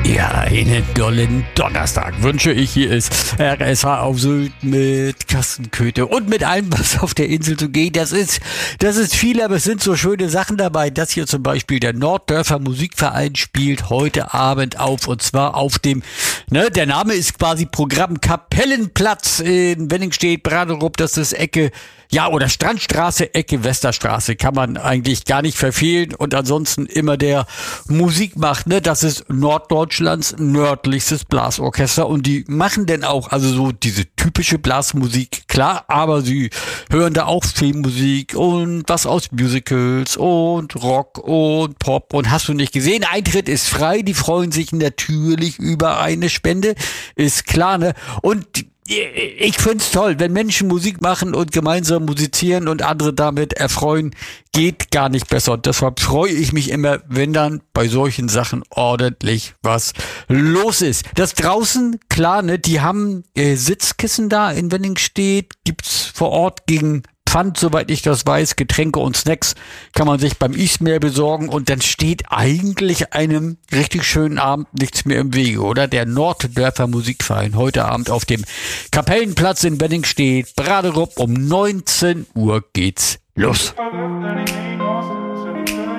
Ja, einen dollen Donnerstag wünsche ich. Hier ist RSH auf Sylt mit Kassenköte und mit allem, was auf der Insel so geht. Das ist viel, aber es sind so schöne Sachen dabei. Das hier zum Beispiel, der Norddörfer Musikverein spielt heute Abend auf, und zwar auf dem, der Name ist quasi Programm, Kapellenplatz in Wenningstedt, Braderup. Das ist Ecke, oder Strandstraße, Ecke Westerstraße, kann man eigentlich gar nicht verfehlen. Und ansonsten immer der Musik macht, das ist Norddeutschlands nördlichstes Blasorchester, und die machen denn auch, also so diese typische Blasmusik, klar, aber sie hören da auch Filmmusik und was aus Musicals und Rock und Pop, und hast du nicht gesehen, Eintritt ist frei, die freuen sich natürlich über eine Spende, ist klar, und ich find's toll, wenn Menschen Musik machen und gemeinsam musizieren und andere damit erfreuen, geht gar nicht besser. Und deshalb freue ich mich immer, wenn dann bei solchen Sachen ordentlich was los ist. Das draußen, klar, die haben Sitzkissen da in Wenningstedt, gibt's vor Ort gegen Pfand, soweit ich das weiß, Getränke und Snacks kann man sich beim Ismeer besorgen, und dann steht eigentlich einem richtig schönen Abend nichts mehr im Wege, oder? Der Norddörfer Musikverein heute Abend auf dem Kapellenplatz in Wenningstedt, Braderup, um 19 Uhr geht's los.